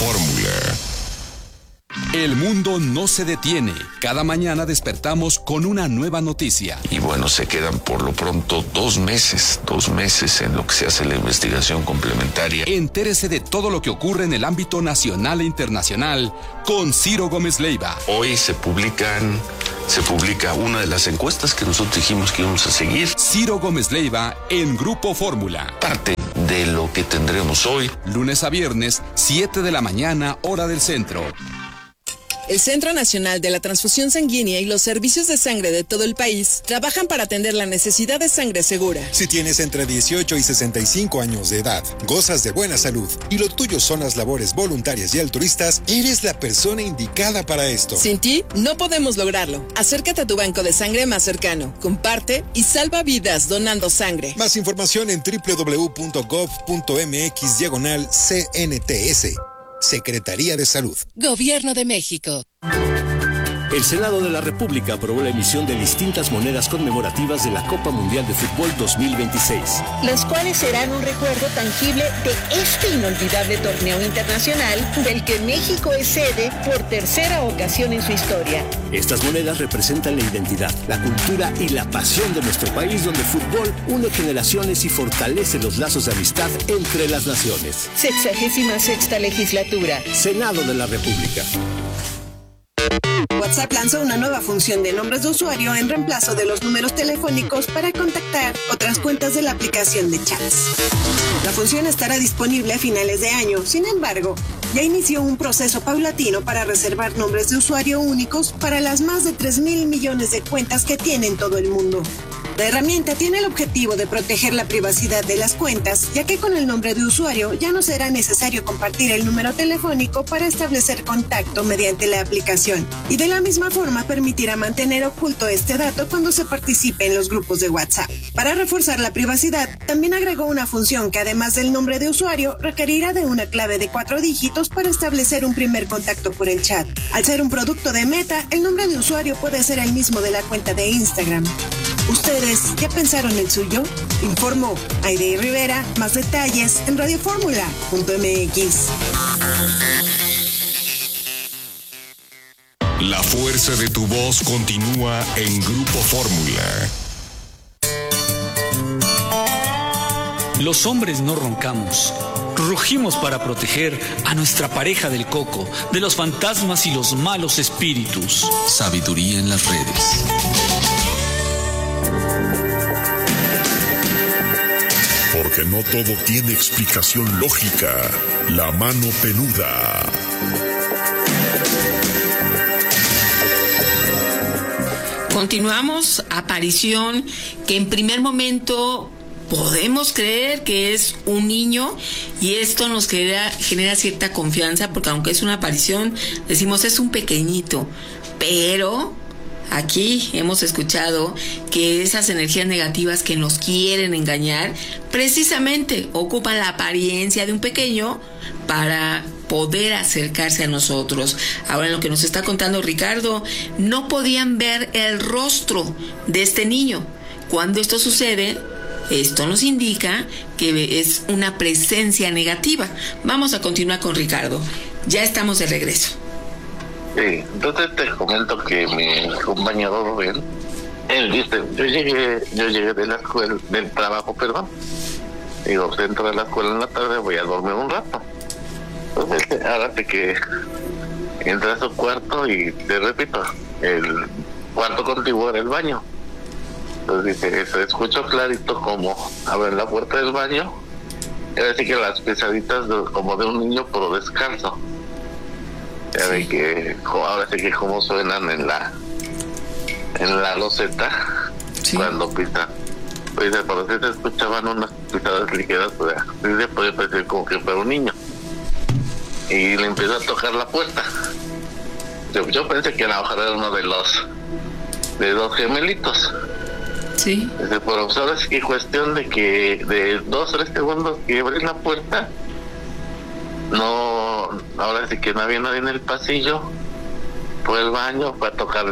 Fórmula. El mundo no se detiene. Cada mañana despertamos con una nueva noticia. Y bueno, se quedan por lo pronto 2 meses en lo que se hace la investigación complementaria. Entérese de todo lo que ocurre en el ámbito nacional e internacional con Ciro Gómez Leiva. Hoy se publica una de las encuestas que nosotros dijimos que íbamos a seguir. Ciro Gómez Leiva en Grupo Fórmula. Parte de lo que tendremos hoy. Lunes a viernes, 7 de la mañana, hora del centro. El Centro Nacional de la Transfusión Sanguínea y los servicios de sangre de todo el país trabajan para atender la necesidad de sangre segura. Si tienes entre 18 y 65 años de edad, gozas de buena salud y lo tuyo son las labores voluntarias y altruistas, eres la persona indicada para esto. Sin ti, no podemos lograrlo. Acércate a tu banco de sangre más cercano, comparte y salva vidas donando sangre. Más información en www.gov.mx/CNTS. Secretaría de Salud. Gobierno de México. El Senado de la República aprobó la emisión de distintas monedas conmemorativas de la Copa Mundial de Fútbol 2026. Las cuales serán un recuerdo tangible de este inolvidable torneo internacional del que México es sede por tercera ocasión en su historia. Estas monedas representan la identidad, la cultura y la pasión de nuestro país, donde el fútbol une generaciones y fortalece los lazos de amistad entre las naciones. 66ª legislatura. Senado de la República. WhatsApp lanzó una nueva función de nombres de usuario en reemplazo de los números telefónicos para contactar otras cuentas de la aplicación de chats. La función estará disponible a finales de año, sin embargo, ya inició un proceso paulatino para reservar nombres de usuario únicos para las más de 3,000 millones de cuentas que tiene en todo el mundo. La herramienta tiene el objetivo de proteger la privacidad de las cuentas, ya que con el nombre de usuario ya no será necesario compartir el número telefónico para establecer contacto mediante la aplicación, y de la misma forma permitirá mantener oculto este dato cuando se participe en los grupos de WhatsApp. Para reforzar la privacidad, también agregó una función que además del nombre de usuario, requerirá de una clave de 4 dígitos para establecer un primer contacto por el chat. Al ser un producto de Meta, el nombre de usuario puede ser el mismo de la cuenta de Instagram. ¿Ustedes ya pensaron el suyo? Informó Aide Rivera. Más detalles en radioformula.mx. La fuerza de tu voz continúa en Grupo Fórmula. Los hombres no roncamos. Rugimos para proteger a nuestra pareja del coco, de los fantasmas y los malos espíritus. Sabiduría en las redes. Porque no todo tiene explicación lógica. La mano peluda. Continuamos. Aparición que en primer momento podemos creer que es un niño, y esto nos genera cierta confianza, porque aunque es una aparición, decimos es un pequeñito, pero aquí hemos escuchado que esas energías negativas que nos quieren engañar precisamente ocupan la apariencia de un pequeño para poder acercarse a nosotros. Ahora, en lo que nos está contando Ricardo, no podían ver el rostro de este niño. Cuando esto sucede, esto nos indica que es una presencia negativa. Vamos a continuar con Ricardo. Ya estamos de regreso. Sí, entonces te comento que mi compañero Rubén, él dice, yo llegué de la escuela, del trabajo, digo, dentro de la escuela en la tarde, voy a dormir un rato. Entonces, ahora sí que entra a su cuarto y te repito, el cuarto contiguo era el baño. Entonces dice, se escuchó clarito como abren la puerta del baño, y ahora sí que las pisaditas como de un niño pero descalzo. Ya ve que ahora sí que como suenan en la loseta, sí, cuando pisan. Pues por si se escuchaban unas pisadas ligeras, pues sí se podía parecer como que fuera un niño. Y le empezó a tocar la puerta. Yo pensé que a lo mejor era uno de dos gemelitos. Sí. Pero ahora sí que cuestión de que de 2 o 3 segundos que abrí la puerta, no, ahora sí que no había nadie en el pasillo. Fue al baño, fue a tocar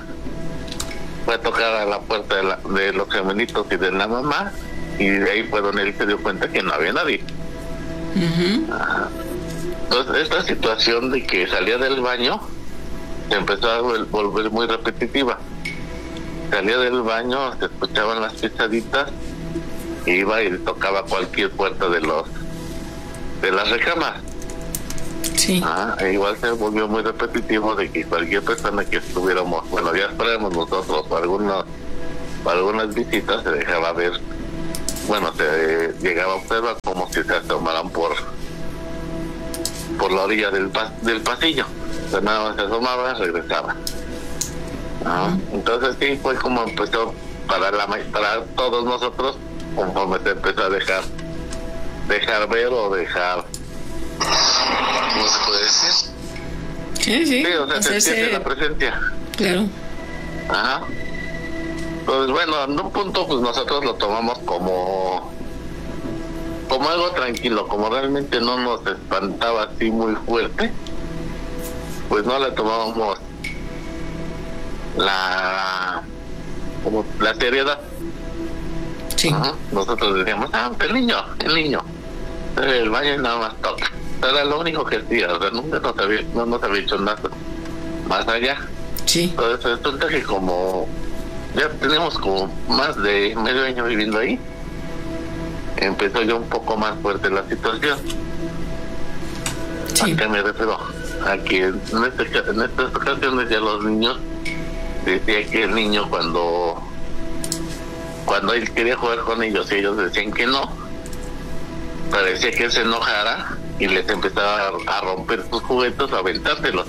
a la puerta de los gemelitos y de la mamá, y de ahí fue donde él se dio cuenta que no había nadie. Uh-huh. Entonces, esta situación de que salía del baño se empezó a volver muy repetitiva. Salía del baño, se escuchaban las pisaditas, iba y tocaba cualquier puerta de las recamas. Sí. Igual se volvió muy repetitivo de que cualquier persona que estuviéramos, bueno, ya esperamos nosotros para algunas visitas, se dejaba ver, bueno, se llegaba a observar como si se asomaran por la orilla del pasillo. O sea, nada más se asomaba, regresaba. Entonces sí, fue como empezó para todos nosotros, conforme se empezó a dejar ver o dejar, ¿cómo se puede decir? Sí, o sea, se siente la presencia. Claro. Entonces, bueno, en un punto pues nosotros lo tomamos como algo tranquilo, como realmente no nos espantaba así muy fuerte, pues no le tomábamos la seriedad. Sí. Nosotros decíamos, el niño, el baño nada más toca. Era lo único que hacía, o sea, nunca nos había hecho nada más allá. Sí. Entonces resulta que como ya tenemos como más de medio año viviendo ahí, empezó ya un poco más fuerte la situación. Sí. ¿A qué me refiero? A que en estas ocasiones ya los niños, decía que el niño cuando él quería jugar con ellos y ellos decían que no, parecía que él se enojara y les empezaba a romper sus juguetes, a aventárselos.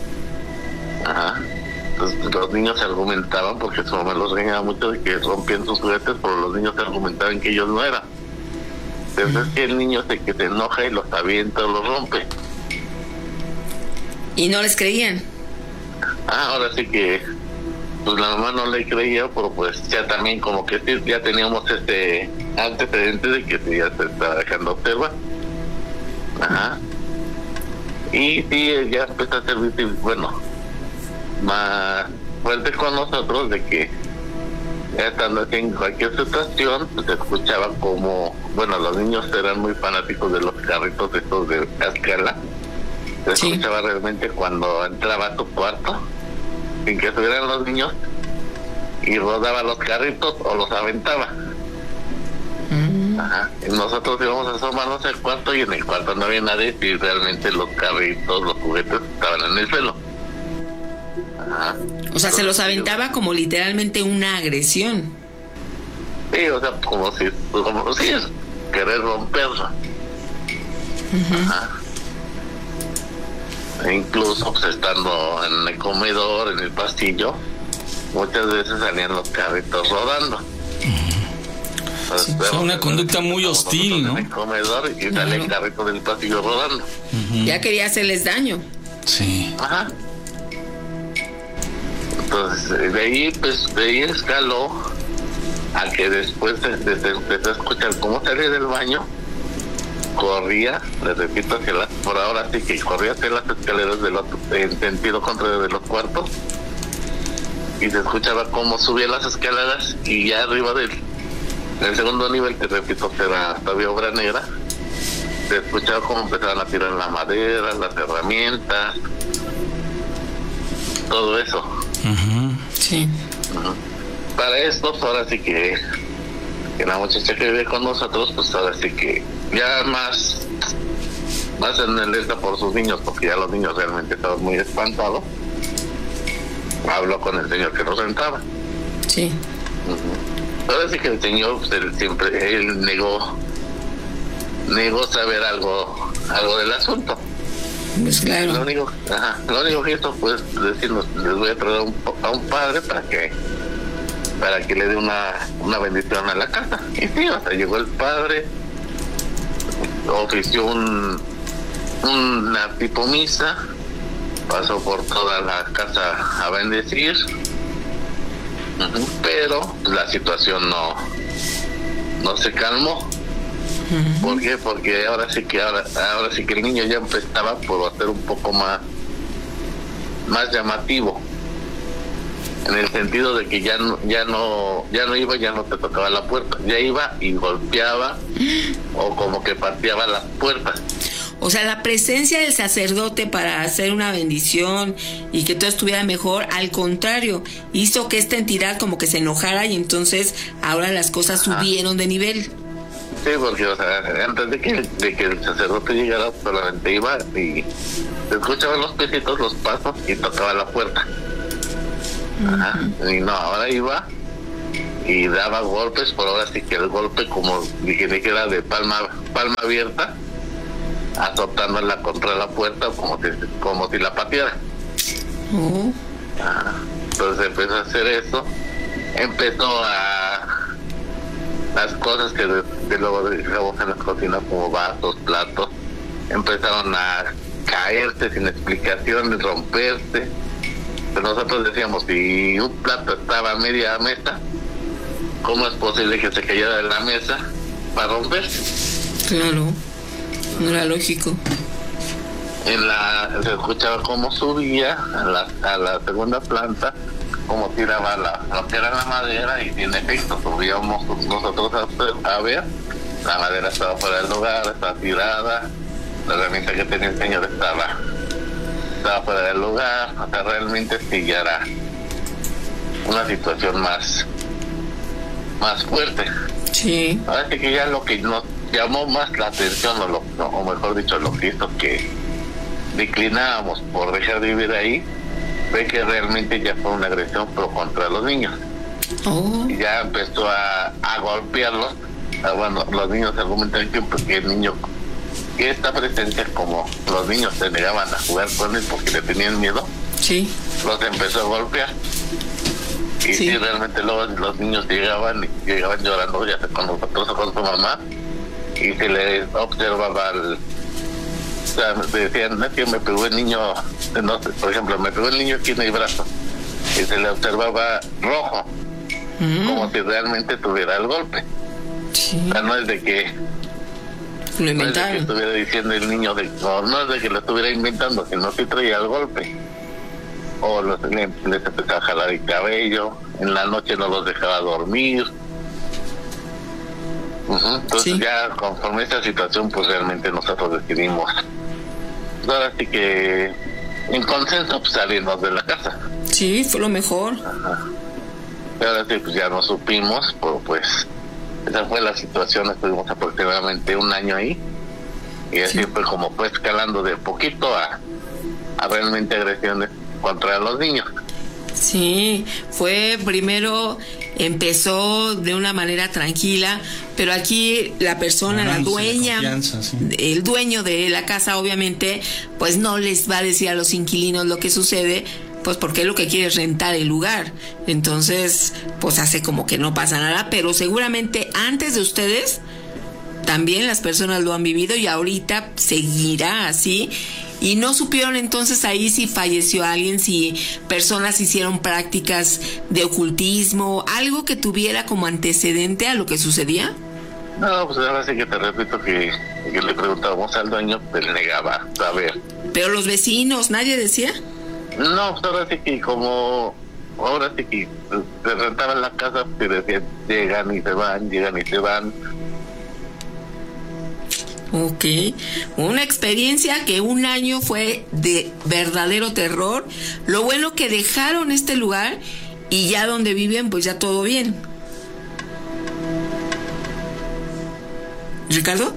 Entonces los niños se argumentaban, porque su mamá los regañaba mucho de que rompían sus juguetes, pero los niños se argumentaban que ellos no eran. Entonces es que el niño que se enoja y los avienta o los rompe. ¿Y no les creían? Ahora sí que pues la mamá no le creía, pero pues ya también como que sí, ya teníamos antecedente de que ya se estaba dejando observar. Y sí, ya empezó a ser, bueno, más fuerte con nosotros, de que ya estando aquí en cualquier situación, pues se escuchaba como, bueno, los niños eran muy fanáticos de los carritos estos de escala. Se escuchaba realmente cuando entraba a tu cuarto, sin que estuvieran los niños, y rodaba los carritos o los aventaba. Y nosotros íbamos a asomarnos al cuarto, y en el cuarto no había nadie, y realmente los carritos, los juguetes estaban en el suelo. O sea, se los aventaba como literalmente una agresión. Sí, o sea, como si es querer romperlo. E incluso pues estando en el comedor, en el pasillo, muchas veces salían los carritos rodando. Sí, es una conducta muy hostil, ¿no? En el comedor y salía el carrito del pasillo rodando. Ya quería hacerles daño. Sí. Entonces, de ahí escaló a que después empezó a escuchar cómo salía del baño, corría, les repito, por ahora sí que corría hacia las escaleras en sentido contrario de los cuartos, y se escuchaba cómo subía las escaleras, y ya arriba del segundo nivel, que repito, era todavía obra negra, se escuchaba cómo empezaban a tirar la madera, las herramientas, todo eso. Sí. Para esto, pues ahora sí que la muchacha que vive con nosotros, pues ahora sí que ya más en alerta por sus niños, porque ya los niños realmente estaban muy espantados, habló con el señor que nos rentaba. Sí. Ahora sí que el señor, pues, él negó saber algo del asunto. Pues claro. Lo único que hizo fue decirnos, les voy a traer a un padre para que le dé una bendición a la casa. Y sí, o sea, llegó el padre, ofició una tipo misa, pasó por toda la casa a bendecir, pero la situación no se calmó. ¿Por qué? Porque ahora sí que el niño ya empezaba por hacer un poco más llamativo, en el sentido de que ya no iba, ya no te tocaba la puerta, ya iba y golpeaba o como que pateaba las puertas. O sea, la presencia del sacerdote para hacer una bendición y que todo estuviera mejor, al contrario, hizo que esta entidad como que se enojara y entonces ahora las cosas subieron de nivel. Sí, porque, o sea, antes de que el sacerdote llegara, solamente iba y se escuchaban los pesitos, los pasos y tocaba la puerta. Ajá. Y no, ahora iba y daba golpes, por ahora sí que el golpe, como dije que era de palma abierta, azotándola contra la puerta como si la pateara. Entonces empezó a hacer eso, empezó a las cosas que luego dejamos en la cocina como vasos, platos, empezaron a caerse sin explicación, romperse. Pero nosotros decíamos, si un plato estaba a media mesa, ¿cómo es posible que se cayera de la mesa para romperse? Claro, no era lógico. Se escuchaba cómo subía a la segunda planta, como tiraba lo que era la madera, y en efecto subíamos nosotros a ver, la madera estaba fuera del lugar, estaba tirada, la herramienta que tenía el señor estaba fuera del lugar. O sea, realmente sí ya era una situación más fuerte. Sí. Ahora sí que ya lo que nos llamó más la atención, o mejor dicho, lo que hizo que declinábamos por dejar de vivir ahí, fue que realmente ya fue una agresión, pero contra los niños. Y ya empezó a golpearlos. Bueno, los niños argumentan que el niño, que esta presencia, como los niños se negaban a jugar con él porque le tenían miedo, los empezó a golpear. Y sí, realmente luego los niños llegaban llorando, ya sea con nosotros o con su mamá, y se le observaba o sea, decían, es que me pegó el niño, no sé, por ejemplo, me pegó el niño aquí en el brazo, y se le observaba rojo, como si realmente tuviera el golpe. O sea, no es de que lo no es de que estuviera diciendo el niño, no es de que lo estuviera inventando, sino que traía el golpe. O les empezaba a jalar el cabello, en la noche no los dejaba dormir. Entonces ya conforme a esta situación, pues realmente nosotros decidimos, ahora sí que en consenso, pues salirnos de la casa. Sí, fue lo mejor. Y ahora sí, pues ya nos supimos, pero pues esa fue la situación. Estuvimos aproximadamente un año ahí, y así fue como fue escalando de poquito a realmente agresiones contra los niños. Sí, fue primero, empezó de una manera tranquila, pero aquí la persona, la dueña, el dueño de la casa, obviamente, pues no les va a decir a los inquilinos lo que sucede, pues porque lo que quiere es rentar el lugar. Entonces, pues hace como que no pasa nada, pero seguramente antes de ustedes también las personas lo han vivido y ahorita seguirá así. Y no supieron entonces ahí si falleció alguien, si personas hicieron prácticas de ocultismo, algo que tuviera como antecedente a lo que sucedía. No, pues ahora sí que te repito que le preguntábamos al dueño, pero negaba saber. Pero los vecinos, ¿nadie decía? No, pues ahora sí que ahora sí que se rentaban la casa, te decían, llegan y se van. Ok, una experiencia que un año fue de verdadero terror. Lo bueno que dejaron este lugar y ya donde viven, pues ya todo bien. ¿Ricardo?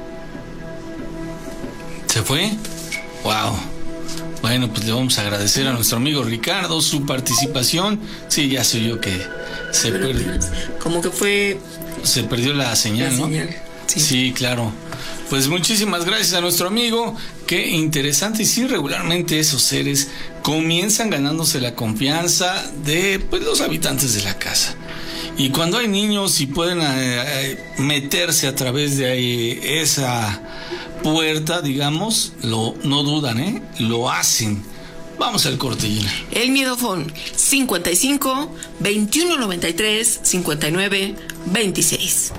¿Se fue? Wow. Bueno, pues le vamos a agradecer a nuestro amigo Ricardo su participación. Sí, ya soy yo que se perdió. Como que fue... Se perdió la señal, ¿no? Sí, claro. Pues muchísimas gracias a nuestro amigo. Qué interesante. Y sí, regularmente esos seres comienzan ganándose la confianza de los habitantes de la casa. Y cuando hay niños y pueden meterse a través de esa puerta, digamos, no dudan, lo hacen. Vamos al cortillín. El Miedofón 55 21 93 59 26.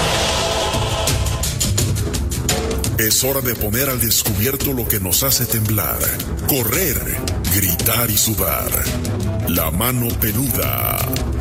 Es hora de poner al descubierto lo que nos hace temblar, correr, gritar y sudar. La mano peluda.